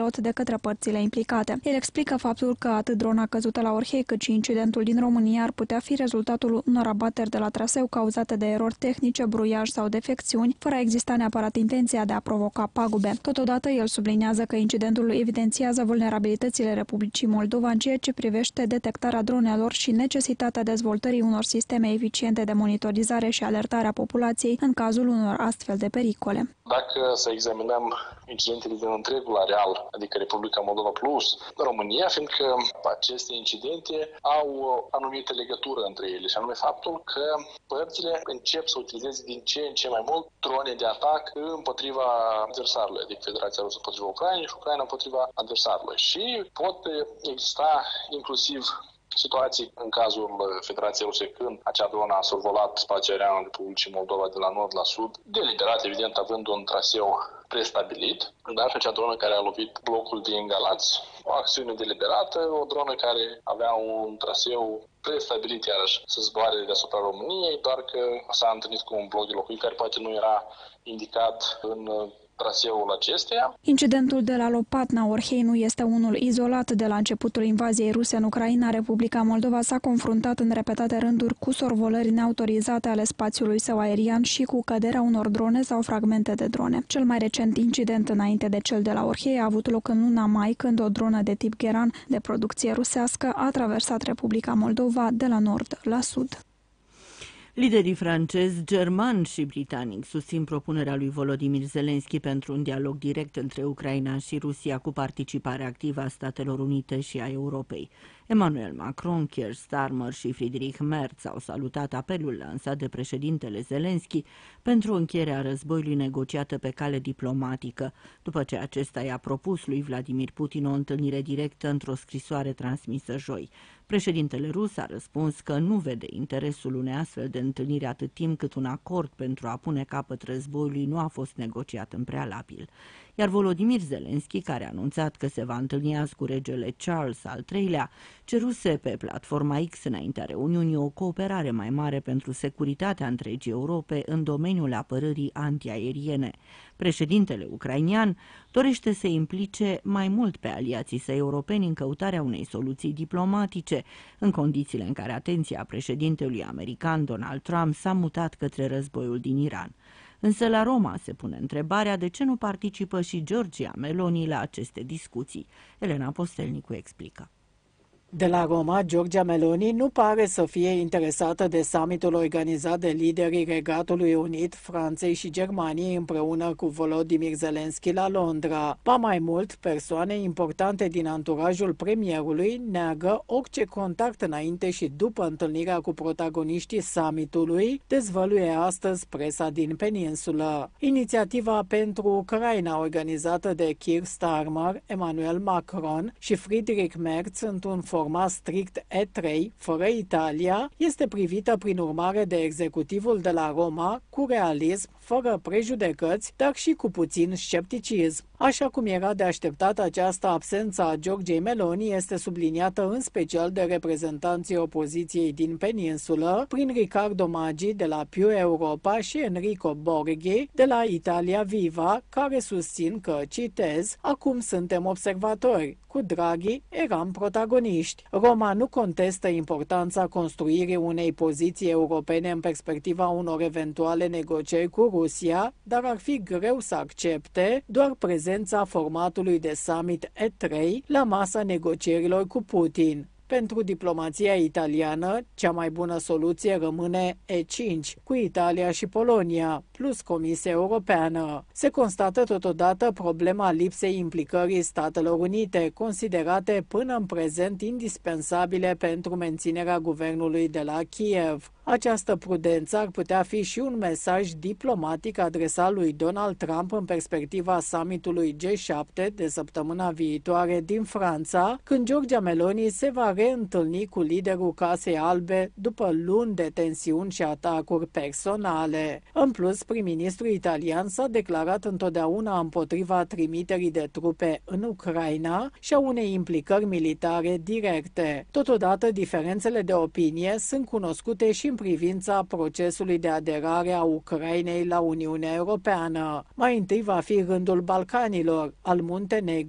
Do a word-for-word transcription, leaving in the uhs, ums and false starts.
pilot de către părțile implicate. El explică faptul că atât drona căzută la Orhei cât și incidentul din România ar putea fi rezultatul unor abateri de la traseu cauzate de erori tehnice, bruiaj sau defecțiuni, fără a exista neapărat intenția de a provoca pagube. Totodată, el subliniază că incidentul evidențiază vulnerabilitățile Republicii Moldova în ceea ce privește detectarea dronelor și necesitatea dezvoltării unor sisteme eficiente de monitorizare și alertare a populației în cazul unor astfel de pericole. Dacă să examinăm incidentele din întregul areal, adică Republica Moldova plus România, fiindcă aceste incidente au anumite legătură între ele, și anume faptul că părțile încep să utilizeze din ce în ce mai mult drone de atac împotriva adversarului, adică Federația Rusă împotriva Ucrainei și Ucraina împotriva adversarului. Și pot exista inclusiv situații în cazul Federației Ruse când acea dronă a survolat spațiul aerian al Republicii Moldova de la nord la sud, deliberat, evident, având un traseu prestabilit, dar și acea dronă care a lovit blocul din Galați, o acțiune deliberată, o dronă care avea un traseu prestabilit iarăși să zboare deasupra României, doar că s-a întâlnit cu un bloc de locuit care poate nu era indicat în traseul acesteia. Incidentul de la Lopatna Orhei nu este unul izolat. De la începutul invaziei ruse în Ucraina, Republica Moldova s-a confruntat în repetate rânduri cu survolări neautorizate ale spațiului său aerian și cu căderea unor drone sau fragmente de drone. Cel mai recent incident înainte de cel de la Orhei a avut loc în luna mai, când o dronă de tip Geran de producție rusească a traversat Republica Moldova de la nord la sud. Liderii francezi, germani și britanici susțin propunerea lui Volodymyr Zelensky pentru un dialog direct între Ucraina și Rusia cu participarea activă a Statelor Unite și a Europei. Emmanuel Macron, Keir Starmer și Friedrich Merz au salutat apelul lansat de președintele Zelensky pentru încheierea războiului negociată pe cale diplomatică, după ce acesta i-a propus lui Vladimir Putin o întâlnire directă într-o scrisoare transmisă joi. Președintele rus a răspuns că nu vede interesul unei astfel de întâlniri atât timp cât un acord pentru a pune capăt războiului nu a fost negociat în prealabil. Iar Volodymyr Zelensky, care a anunțat că se va întâlni azi cu regele Charles al treilea, ceruse pe platforma X înaintea reuniunii o cooperare mai mare pentru securitatea întregii Europe în domeniul apărării antiaeriene. Președintele ucrainian dorește să implice mai mult pe aliații săi europeni în căutarea unei soluții diplomatice, în condițiile în care atenția președintelui american Donald Trump s-a mutat către războiul din Iran. Însă la Roma se pune întrebarea de ce nu participă și Giorgia Meloni la aceste discuții. Elena Postelnicu explică. De la Roma, Giorgia Meloni nu pare să fie interesată de summitul organizat de liderii Regatului Unit, Franței și Germaniei împreună cu Volodymyr Zelensky la Londra. Ba mai mult, persoane importante din anturajul premierului neagă orice contact înainte și după întâlnirea cu protagoniștii summitului, dezvăluie astăzi presa din peninsulă. Inițiativa pentru Ucraina, organizată de Keir Starmer, Emmanuel Macron și Friedrich Merz într-un format strict E trei, fără Italia, este privită prin urmare de executivul de la Roma cu realism, fără prejudecăți, dar și cu puțin scepticism. Așa cum era de așteptat, această absență a Giorgiei Meloni este subliniată în special de reprezentanții opoziției din peninsulă, prin Riccardo Maggi de la Più Europa și Enrico Borghi de la Italia Viva, care susțin că, citez, acum suntem observatori. Cu Draghi eram protagoniști. Roma nu contestă importanța construirii unei poziții europene în perspectiva unor eventuale negocieri cu Rusia, dar ar fi greu să accepte doar prezența formatului de summit E trei la masa negocierilor cu Putin. Pentru diplomația italiană, cea mai bună soluție rămâne E cinci, cu Italia și Polonia, plus Comisia Europeană. Se constată totodată problema lipsei implicării Statelor Unite, considerate până în prezent indispensabile pentru menținerea guvernului de la Kiev. Această prudență ar putea fi și un mesaj diplomatic adresat lui Donald Trump în perspectiva summitului G șapte de săptămâna viitoare din Franța, când Giorgia Meloni se va reîntâlni cu liderul Casei Albe după luni de tensiuni și atacuri personale. În plus, prim-ministrul italian s-a declarat întotdeauna împotriva trimiterii de trupe în Ucraina și a unei implicări militare directe. Totodată, diferențele de opinie sunt cunoscute și în privința procesului de aderare a Ucrainei la Uniunea Europeană. Mai întâi va fi rândul Balcanilor, al Muntenegru